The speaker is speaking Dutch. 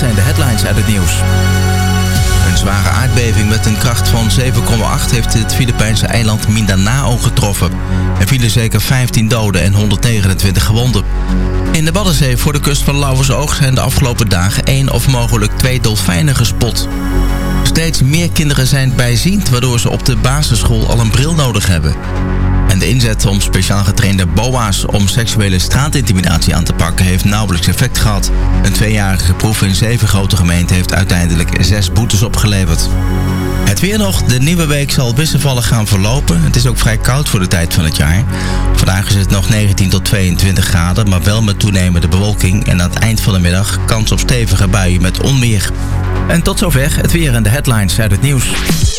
zijn de headlines uit het nieuws. Een zware aardbeving met een kracht van 7,8 heeft het Filipijnse eiland Mindanao getroffen. Er vielen zeker 15 doden en 129 gewonden. In de Waddenzee voor de kust van Lauwersoog zijn de afgelopen dagen 1 of mogelijk 2 dolfijnen gespot. Steeds meer kinderen zijn bijziend, waardoor ze op de basisschool al een bril nodig hebben. En de inzet om speciaal getrainde BOA's om seksuele straatintimidatie aan te pakken heeft nauwelijks effect gehad. Een 2-jarige proef in 7 grote gemeenten heeft uiteindelijk 6 boetes opgeleverd. Het weer nog. De nieuwe week zal wisselvallig gaan verlopen. Het is ook vrij koud voor de tijd van het jaar. Vandaag is het nog 19 tot 22 graden, maar wel met toenemende bewolking. En aan het eind van de middag kans op stevige buien met onweer. En tot zover het weer en de headlines uit het nieuws.